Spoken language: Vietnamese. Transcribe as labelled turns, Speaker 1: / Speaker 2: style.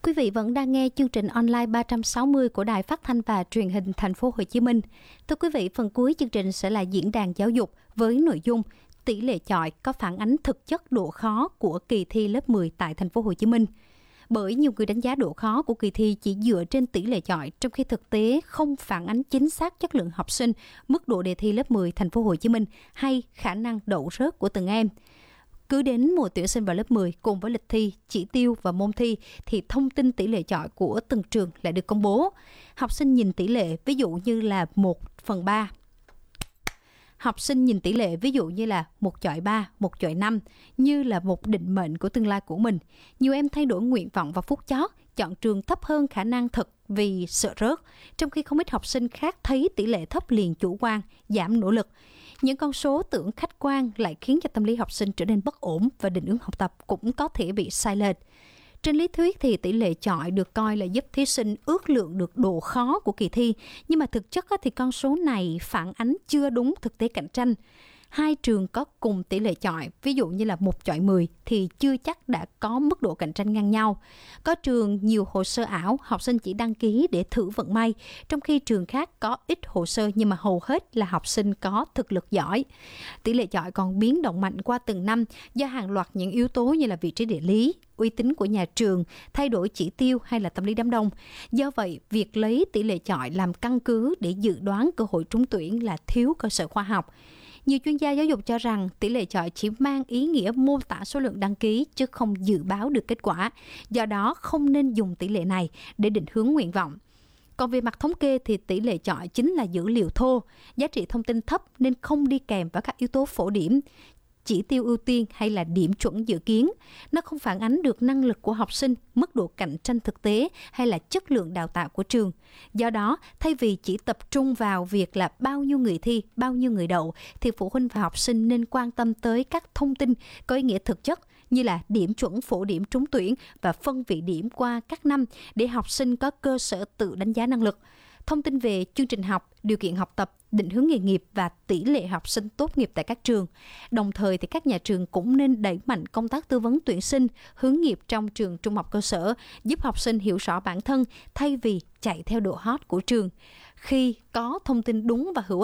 Speaker 1: Quý vị vẫn đang nghe chương trình online 360 của Đài Phát thanh và Truyền hình Thành phố Hồ Chí Minh. Thưa quý vị, phần cuối chương trình sẽ là diễn đàn giáo dục với nội dung tỷ lệ chọi có phản ánh thực chất độ khó của kỳ thi lớp 10 tại Thành phố Hồ Chí Minh. Bởi nhiều người đánh giá độ khó của kỳ thi chỉ dựa trên tỷ lệ chọi, trong khi thực tế không phản ánh chính xác chất lượng học sinh, mức độ đề thi lớp 10 Thành phố Hồ Chí Minh hay khả năng đậu rớt của từng em. Cứ đến mùa tuyển sinh vào lớp 10 cùng với lịch thi, chỉ tiêu và môn thi thì thông tin tỷ lệ chọi của từng trường lại được công bố. Học sinh nhìn tỷ lệ ví dụ như là 1/3. Học sinh nhìn tỷ lệ ví dụ như là 1/3, 1/5 như là một định mệnh của tương lai của mình. Nhiều em thay đổi nguyện vọng vào phút chót, chọn trường thấp hơn khả năng thực vì sợ rớt, trong khi không ít học sinh khác thấy tỷ lệ thấp liền chủ quan, giảm nỗ lực. Những con số tưởng khách quan lại khiến cho tâm lý học sinh trở nên bất ổn và định hướng học tập cũng có thể bị sai lệch. Trên lý thuyết thì tỷ lệ chọi được coi là giúp thí sinh ước lượng được độ khó của kỳ thi, nhưng mà thực chất thì con số này phản ánh chưa đúng thực tế cạnh tranh. Hai trường có cùng tỷ lệ chọi, ví dụ như là 1/10 thì chưa chắc đã có mức độ cạnh tranh ngang nhau. Có trường nhiều hồ sơ ảo, học sinh chỉ đăng ký để thử vận may, trong khi trường khác có ít hồ sơ nhưng mà hầu hết là học sinh có thực lực giỏi. Tỷ lệ chọi còn biến động mạnh qua từng năm do hàng loạt những yếu tố như là vị trí địa lý, uy tín của nhà trường, thay đổi chỉ tiêu hay là tâm lý đám đông. Do vậy, việc lấy tỷ lệ chọi làm căn cứ để dự đoán cơ hội trúng tuyển là thiếu cơ sở khoa học. Nhiều chuyên gia giáo dục cho rằng tỷ lệ chọi chỉ mang ý nghĩa mô tả số lượng đăng ký chứ không dự báo được kết quả. Do đó, không nên dùng tỷ lệ này để định hướng nguyện vọng. Còn về mặt thống kê thì tỷ lệ chọi chính là dữ liệu thô, giá trị thông tin thấp nên không đi kèm với các yếu tố phổ điểm, chỉ tiêu ưu tiên hay là điểm chuẩn dự kiến. Nó không phản ánh được năng lực của học sinh, mức độ cạnh tranh thực tế hay là chất lượng đào tạo của trường. Do đó, thay vì chỉ tập trung vào việc là bao nhiêu người thi, bao nhiêu người đậu, thì phụ huynh và học sinh nên quan tâm tới các thông tin có ý nghĩa thực chất như là điểm chuẩn phổ điểm trúng tuyển và phân vị điểm qua các năm để học sinh có cơ sở tự đánh giá năng lực. Thông tin về chương trình học, điều kiện học tập, định hướng nghề nghiệp và tỷ lệ học sinh tốt nghiệp tại các trường. Đồng thời thì các nhà trường cũng nên đẩy mạnh công tác tư vấn tuyển sinh, hướng nghiệp trong trường trung học cơ sở, giúp học sinh hiểu rõ bản thân thay vì chạy theo độ hot của trường. Khi có thông tin đúng và hữu